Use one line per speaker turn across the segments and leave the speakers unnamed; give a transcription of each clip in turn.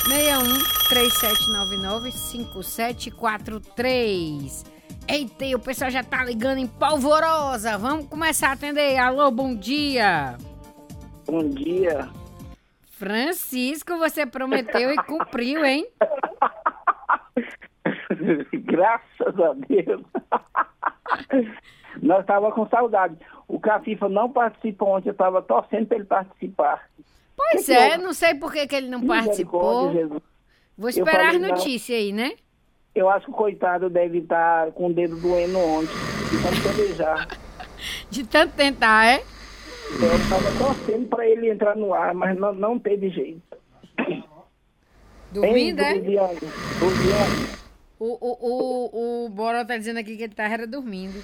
61-3799-5743. Eita, e o pessoal já tá ligando em polvorosa. Vamos começar a atender. Alô, bom dia.
Bom dia.
Francisco, você prometeu e cumpriu, hein?
Graças a Deus. Nós estávamos com saudade. O Cafifa não participou ontem, eu estava torcendo para ele participar.
Pois é, não sei por que ele não participou.
Jesus.
Vou esperar
falei,
as notícias aí, né?
Eu acho que o coitado deve estar com o dedo doendo ontem, de tanto pelejar.
De tanto tentar, é?
Eu estava torcendo para ele entrar no ar, mas não teve jeito.
Dormindo,
Ei,
é?
Luziane.
O Boró tá dizendo aqui que ele era dormindo.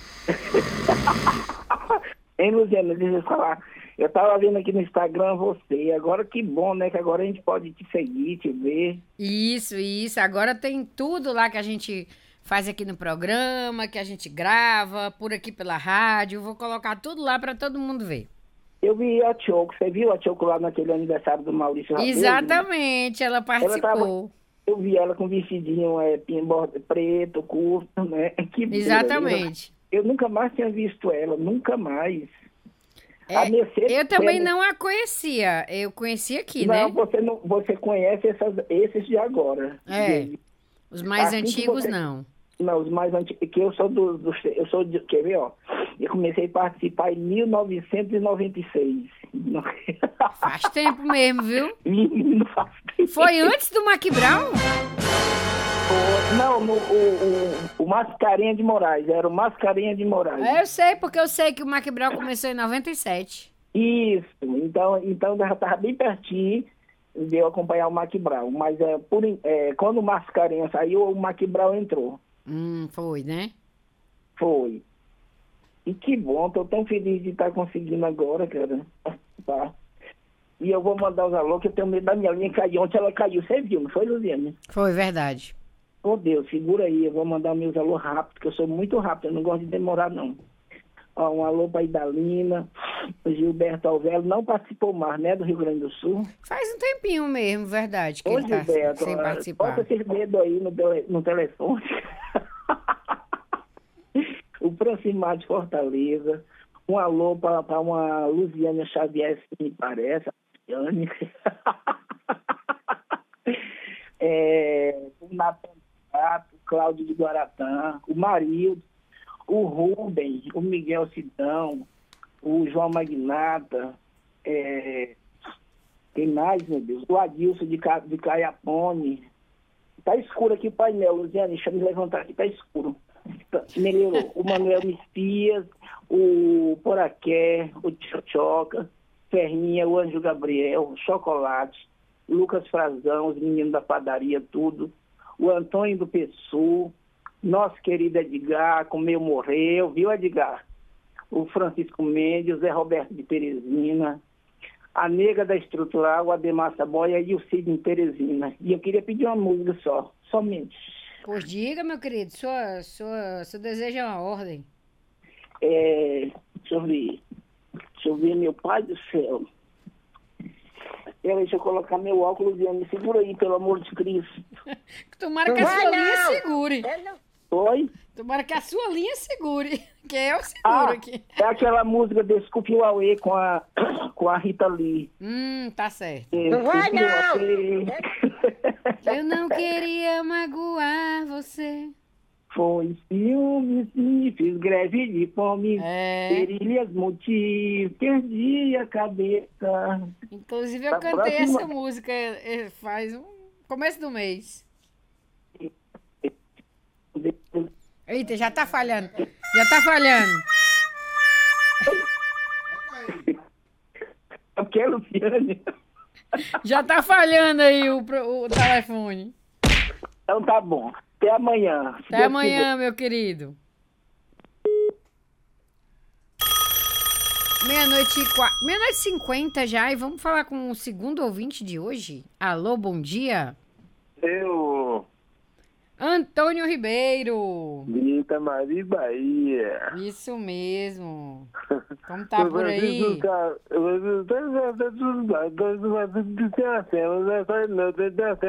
Hein, Luziane, deixa eu falar. Eu tava vendo aqui no Instagram você. Agora que bom, né? Que agora a gente pode te seguir, te ver.
Isso. Agora tem tudo lá que a gente faz aqui no programa, que a gente grava, por aqui pela rádio. Vou colocar tudo lá para todo mundo ver.
Eu vi a Tioco. Você viu a Tioco lá naquele aniversário do Maurício Rabelo?
Exatamente, ela participou.
Eu vi ela com vestidinho preto, curto, né? Que
Exatamente.
Eu nunca mais tinha visto ela, nunca mais.
Eu também não a conhecia. Eu conheci aqui, né?
Você conhece esses de agora.
Os mais
assim
antigos não.
Não, os mais antigos, que eu sou quer ver, ó? Eu comecei a participar em 1996.
Faz tempo mesmo, viu?
Menino, faz tempo.
Foi antes do Mac Brown?
Não, o Mascarenha de Moraes, era o Mascarenha de Moraes.
Eu sei, porque eu sei que o Mac Brown começou em 97.
Isso, então já estava bem pertinho de eu acompanhar o Mac Brown, mas quando o Mascarenha saiu, o Mac Brown entrou.
Foi, né?
Foi. E que bom, tô tão feliz de estar conseguindo agora, cara. Tá. E eu vou mandar os alô, que eu tenho medo da minha linha cair. Ontem ela caiu, você viu, não foi, Luziane?
Foi, verdade.
Oh, Deus, segura aí, eu vou mandar meus alô rápido, porque eu sou muito rápido, eu não gosto de demorar, não. Ó, um alô para Idalina, o Gilberto Alvelo, não participou mais, né, do Rio Grande do Sul.
Faz um tempinho mesmo, verdade, que
Ô,
ele tá
Gilberto,
sem participar.
bota esse dedo aí no telefone. O Francimar de Fortaleza, um alô para uma Luziane Xavier, se me parece, o Natan, o Cláudio de Guaratã, o Marildo, o Rubem, o Miguel Sidão, o João Magnata, tem mais, meu Deus, o Adilson de Caiapone. Tá escuro aqui o painel, Luziane, deixa eu me levantar aqui, tá escuro. Melhorou. O Manuel Mistias, o Poraqué, o Tchotchoca, Ferrinha, o Anjo Gabriel, o Chocolate, Lucas Frazão, os meninos da padaria, tudo. O Antônio do Pessu, nosso querido Edgar, comeu, morreu, viu, Edgar? O Francisco Mendes, o Zé Roberto de Teresina, a Nega da Estrutural, o Ademar Saboia e o Cid em Teresina. E eu queria pedir uma música somente.
Pois diga, meu querido, seu desejo é uma ordem.
Deixa eu ver, meu pai do céu. Deixa eu colocar meu óculos e me segura aí, pelo amor de Cristo.
Tomara que a sua linha segure.
Oi?
Tomara que a sua linha segure, que eu seguro aqui.
É aquela música Desculpe o Auê com a Rita Lee.
Tá certo.
Não vai não!
Eu não queria magoar você.
Foi ciúmes, fiz greve de fome, perilhas, motivos, perdi a cabeça.
Inclusive eu cantei essa música faz começo do mês. Eita, já tá falhando.
Eu quero, Luciane.
Já tá falhando aí o telefone.
Então tá bom. Até amanhã.
Até amanhã, meu querido. 00:50 já, e vamos falar com o segundo ouvinte de hoje. Alô, bom dia. Antônio Ribeiro.
De Itamari, Bahia.
Isso mesmo. Como tá por aí?